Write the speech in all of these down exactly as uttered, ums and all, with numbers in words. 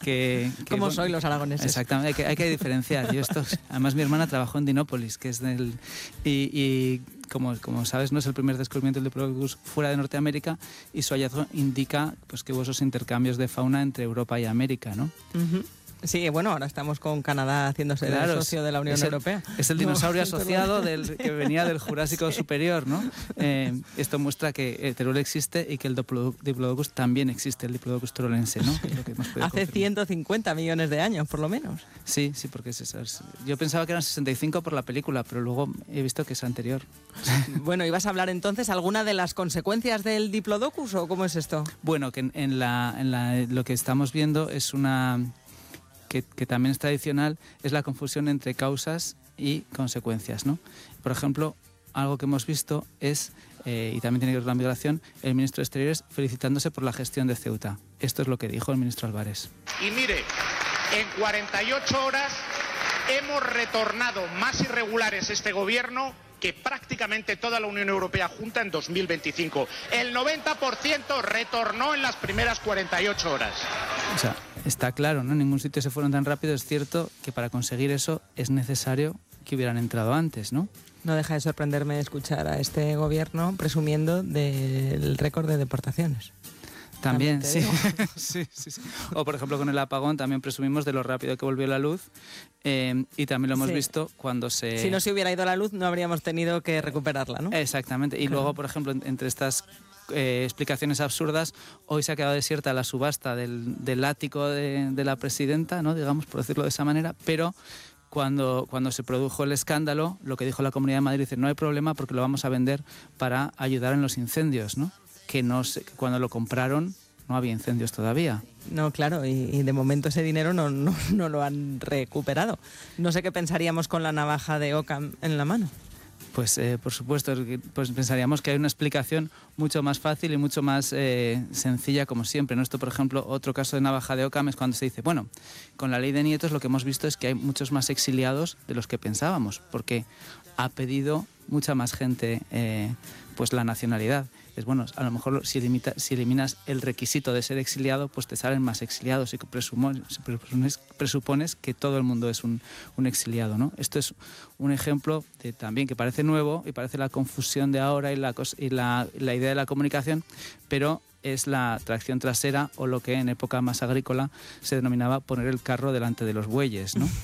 que, que ¿Cómo bueno, soy los aragoneses? Exactamente, hay que, hay que diferenciar. Yo esto, además mi hermana trabajó en Dinópolis, que es del... Y, y como, como sabes, no es el primer descubrimiento del Diplodocus fuera de Norteamérica, y su hallazgo indica pues, que hubo esos intercambios de fauna entre Europa y América, ¿no? Uh-huh. Sí, bueno, ahora estamos con Canadá haciéndose Claro, el socio de la Unión es el, Europea. Es el dinosaurio no, asociado del, que venía del Jurásico sí. Superior, ¿no? Eh, esto muestra que el Teruel existe y que el Diplodocus también existe, el Diplodocus turolense, ¿no? Que es lo que hemos podido Hace confirmar. ciento cincuenta millones de años, por lo menos. Sí, sí, porque es eso. Yo pensaba que eran sesenta y cinco por la película, pero luego he visto que es anterior. Bueno, ¿ibas a hablar entonces alguna de las consecuencias del Diplodocus o cómo es esto? Bueno, que en, en, la, en la, lo que estamos viendo es una... Que, que también es tradicional, es la confusión entre causas y consecuencias, ¿no? Por ejemplo, algo que hemos visto es, eh, y también tiene que ver con la migración, el ministro de Exteriores felicitándose por la gestión de Ceuta. Esto es lo que dijo el ministro Álvarez. Y mire, en cuarenta y ocho horas hemos retornado más irregulares este gobierno que prácticamente toda la Unión Europea junta en dos mil veinticinco. El noventa por ciento retornó en las primeras cuarenta y ocho horas. O sea, está claro, ¿no? En ningún sitio se fueron tan rápido. Es cierto que para conseguir eso es necesario que hubieran entrado antes, ¿no? No deja de sorprenderme escuchar a este gobierno presumiendo del récord de deportaciones. También, sí. sí, sí, sí. O, por ejemplo, con el apagón también presumimos de lo rápido que volvió la luz, eh, y también lo hemos sí. visto cuando se... Si no se hubiera ido la luz, no habríamos tenido que recuperarla, ¿no? Exactamente. Y claro. luego, por ejemplo, entre estas eh, explicaciones absurdas, hoy se ha quedado desierta la subasta del, del ático de, de la presidenta, ¿no? Digamos, por decirlo de esa manera, pero... Cuando, cuando se produjo el escándalo, lo que dijo la Comunidad de Madrid, dice, no hay problema porque lo vamos a vender para ayudar en los incendios, ¿no? Que no sé, que cuando lo compraron no había incendios todavía. No, claro, y, y de momento ese dinero no, no, no lo han recuperado. No sé qué pensaríamos con la navaja de Occam en la mano. Pues eh, por supuesto, pues pensaríamos que hay una explicación mucho más fácil y mucho más eh, sencilla como siempre, ¿no? Esto, por ejemplo, otro caso de navaja de Occam es cuando se dice, bueno, con la ley de nietos lo que hemos visto es que hay muchos más exiliados de los que pensábamos, porque ha pedido mucha más gente eh, pues la nacionalidad. Es bueno, a lo mejor si, limita, si eliminas el requisito de ser exiliado, pues te salen más exiliados y presupones, presupones que todo el mundo es un, un exiliado, ¿no? Esto es un ejemplo de, también que parece nuevo y parece la confusión de ahora y la, y la, la idea de la comunicación, pero es la tracción trasera o lo que en época más agrícola se denominaba poner el carro delante de los bueyes, ¿no?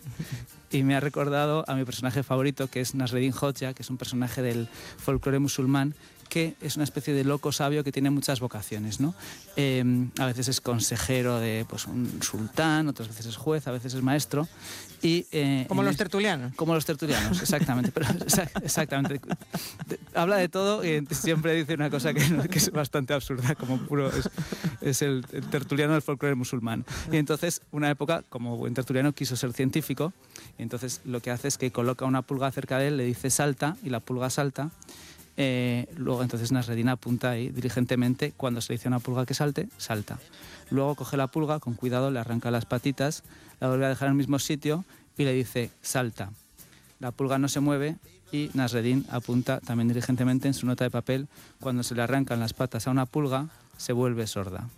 Y me ha recordado a mi personaje favorito, que es Nasreddin Hoxha, que es un personaje del folclore musulmán, que es una especie de loco sabio que tiene muchas vocaciones, ¿no? Eh, a veces es consejero de pues, un sultán, otras veces es juez, a veces es maestro. Y, eh, como los es, tertulianos. Como los tertulianos, exactamente. Pero, exactamente. De, habla de todo y siempre dice una cosa que, que es bastante absurda, como puro... Es, es el, el tertuliano del folclore musulmán. Y entonces, una época, como buen tertuliano, quiso ser científico. Y entonces lo que hace es que coloca una pulga cerca de él, le dice salta, y la pulga salta. Eh, luego entonces Nasreddin apunta ahí diligentemente, cuando se le dice a una pulga que salte, salta. Luego coge la pulga, con cuidado, le arranca las patitas, la vuelve a dejar en el mismo sitio y le dice salta. La pulga no se mueve y Nasreddin apunta también diligentemente en su nota de papel, cuando se le arrancan las patas a una pulga, se vuelve sorda.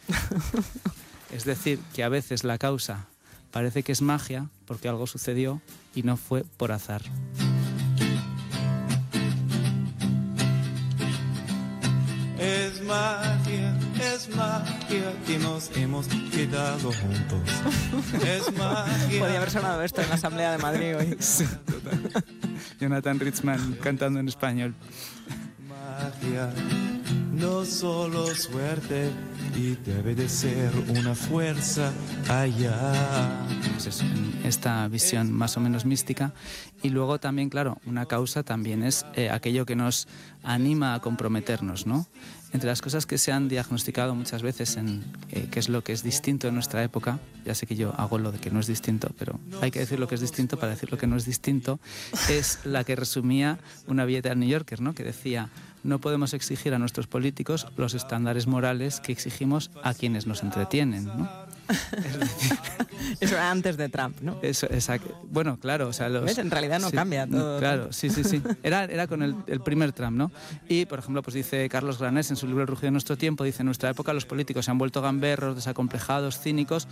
Es decir, que a veces la causa parece que es magia porque algo sucedió y no fue por azar. Es magia, es magia que nos hemos quedado juntos. Es magia. Podría haber sonado esto en la Asamblea de Madrid hoy. Sí, total. Jonathan Richman cantando en español. Magia, no solo suerte, y debe de ser una fuerza allá. Pues es esta visión más o menos mística. Y luego también, claro, una causa también es eh, aquello que nos anima a comprometernos, ¿no? Entre las cosas que se han diagnosticado muchas veces en eh, qué es lo que es distinto en nuestra época, ya sé que yo hago lo de que no es distinto, pero hay que decir lo que es distinto para decir lo que no es distinto, es la que resumía una billeta del New Yorker, ¿no? Que decía, no podemos exigir a nuestros políticos los estándares morales que exigimos a quienes nos entretienen, ¿no? Es decir, eso era antes de Trump, ¿no? Eso, exacto. Bueno, claro, o sea, los, ¿ves? En realidad no sí, cambia todo. Claro, sí, sí, sí. Era, era con el, el primer Trump, ¿no? Y, por ejemplo, pues dice Carlos Granés en su libro El rugido de nuestro tiempo, dice, en nuestra época los políticos se han vuelto gamberros, desacomplejados, cínicos,